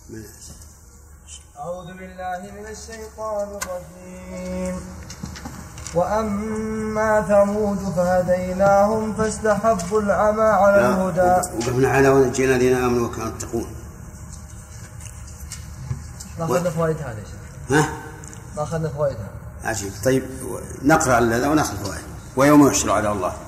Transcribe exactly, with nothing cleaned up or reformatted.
أعوذ بالله من الشيطان الرجيم. وأما ثمود فهديناهم فاستحبوا العمى على الهدى. وقفنا على ونجينا الذين آمنوا وكانوا يتقون. ما أخذنا فوائد هذا يا شيخ. ها؟ ما أخذنا فوائد هذا. عجيب. طيب نقرأ هذا ونأخذ فوائد. ويوم يحشر على الله.